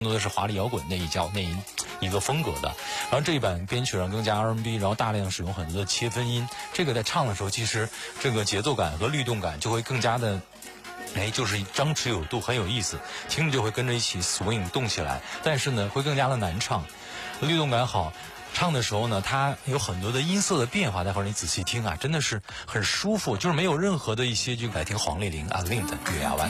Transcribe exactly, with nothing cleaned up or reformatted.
多的是华丽摇滚那一叫那一一个风格的。然后这一版编曲上更加 R and B， 然后大量使用很多的切分音，这个在唱的时候，其实这个节奏感和律动感就会更加的。哎，就是张弛有度，很有意思，听着就会跟着一起 swing 动起来，但是呢，会更加的难唱，律动感好。唱的时候呢，它有很多的音色的变化，待会儿你仔细听啊，真的是很舒服，就是没有任何的一些就来听黄丽玲啊 Lin 的月牙湾。